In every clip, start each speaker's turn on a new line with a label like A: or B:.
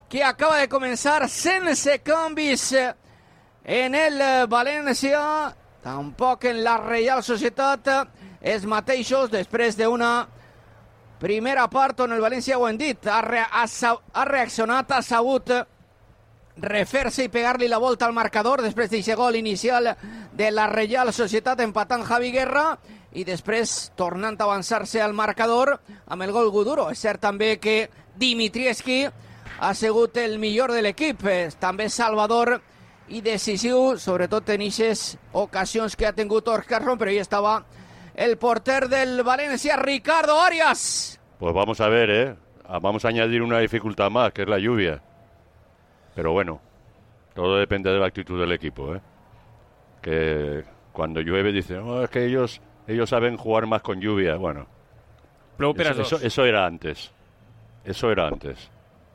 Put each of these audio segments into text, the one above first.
A: que acaba de comenzar sense canvis en el València, tampoc en la Reial Societat. Els mateixos després d'una primera part on el València, ho hem dit, ha reaccionat, ha sabut refer-se i pegar-li la volta al marcador després d'aquest gol inicial de la Reial Societat, empatant Javi Guerra i després tornant a avançar-se al marcador amb el gol Guduro. És cert també que Dimitrievski ha sigut el millor de l'equip, també salvador i decisiu, sobretot en aquestes ocasions que ha tingut Óscarson, però ahí estava el porter del Valencia, Ricardo Arias.
B: Pues vamos a ver, vamos a añadir una dificultad más, que es la lluvia. Pero bueno, todo depende de la actitud del equipo, que cuando llueve dicen, oh, es que ellos saben jugar más con lluvia. Bueno, eso era antes. Eso era antes.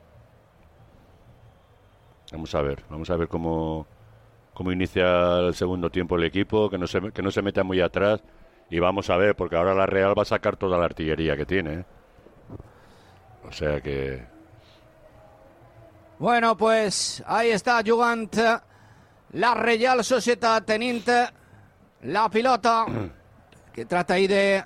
B: Vamos a ver cómo inicia el segundo tiempo el equipo, que no se meta muy atrás. Y vamos a ver, porque ahora la Real va a sacar toda la artillería que tiene. O sea que...
A: Bueno, pues ahí está jugant la Reial Societat, tenint la pilota, que trata ahí de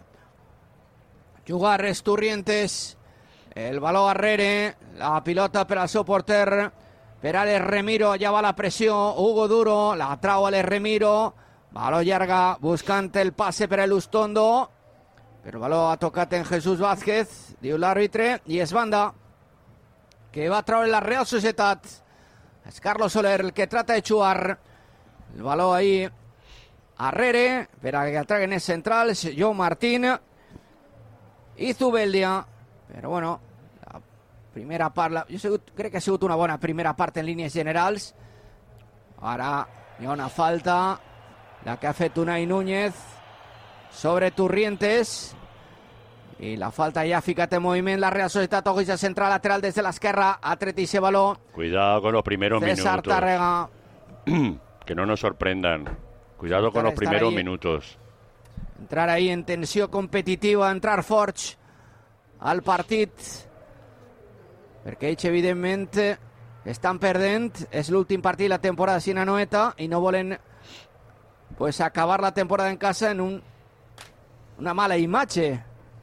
A: jugar Esturrientes, el baló arrere, la pilota per al seu porter, per Alex Remiro, allà va la pressió, Hugo Duro, la trau Alex Remiro, baló llarga, buscant el passe per a Lustondo, però el baló ha tocat en Jesús Vázquez, diu l'àrbitre, i és banda que va a traure la Real Societat. És Carlos Soler el que trata de jugar el baló ahí arrere per a que el traguen els centrals, Joe Martín i Zubeldia. Però bueno, la primera part, crec que ha sigut una bona primera part en línies generals. Ara hi ha una falta, la que ha fet Unai Núñez sobre Turrientes, i la falta ja ha ficat en moviment la Real Societat. Ojo, central lateral des de l'esquerra, ha tret ese baló.
B: Cuidado con los primeros
A: César
B: minutos.
A: Tárrega.
B: Que no nos sorprendan. Cuidado con los primeros minutos.
A: Entrar ahí en tensió competitiva, entrar forts al partit, perquè ells evidentment estan perdent. És l'últim partit de la temporada sin Anoeta i no volen pues acabar la temporada en casa en una mala imatge.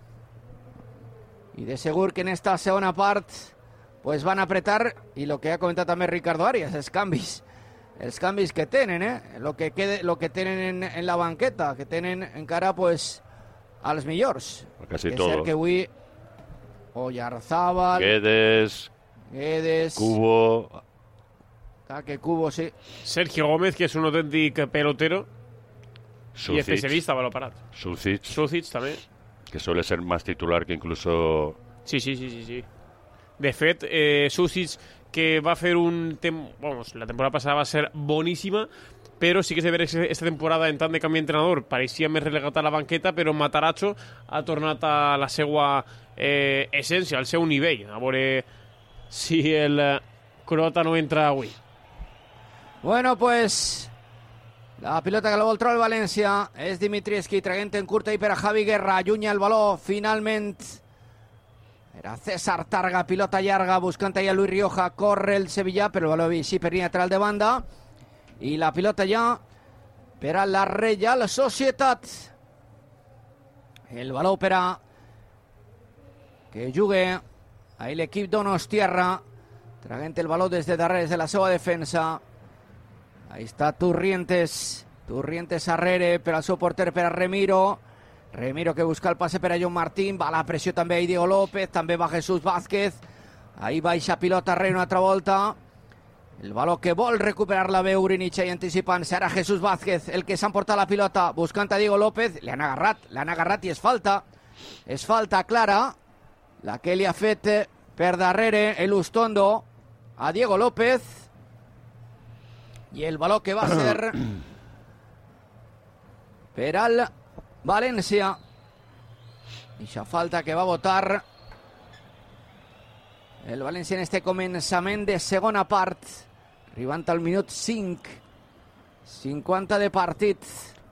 A: I de segur que en esta segona part pues van a apretar, i lo que ha comentat també Ricardo Arias, els canvis que tenen, lo que tenen en la banqueta, que tenen encara pues als millors.
B: Casi
A: és
B: todo.
A: cert que avui Oyarzábal,
B: Guedes, Cubo.
A: Que Cubo, sí.
C: Sergio Gómez, que és un autèntic pelotero
B: Sucic.
C: i especialista a baló parat. Sucic també.
B: Que suele ser más titular que incluso...
C: Sí. De fet, Sucic, que va fer la temporada passada va ser boníssima, però sí que és de veure que aquesta temporada, en tant de canvi d'entrenador, pareixia més relegat a la banqueta, però Matarazzo ha tornat a la seva essència, al seu nivell. A veure si el croata no entra avui.
A: Bueno, pues la pilota que la vol treure el València és Dimitrievski, traient en curta i per a Javi Guerra, allunya el baló finalment. Era César Targa, pilota llarga, buscant allà Luis Rioja, corre el Sevilla, però el baló així per línia lateral de banda. I la pilota ja per a la Reial Societat. El baló per a que jugui ahí l'equip Donostiarra, traient el baló des de darrere de la seva defensa. Ahí està Turrientes arrere per al seu porter, per a Remiro que busca el passe per a John Martín, va la pressió també a Diego López, també va Jesús Vázquez, ahí baixa pilota arrere una altra volta, el baló que vol recuperar la Beurinic i anticipant, serà Jesús Vázquez el que s'ha emportat la pilota, buscant a Diego López, l'han agarrat i és falta clara, la que li ha fet per darrere el Lustondo a Diego López. I el baló que va ser per al València. Eixa falta que va votar el València en este començament de segona part, arribant al minut 5, 50 de partit.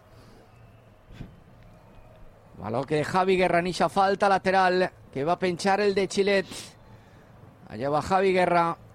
A: Baló que de Javi Guerra en eixa falta lateral que va penjar el de Xilet. Allà va Javi Guerra.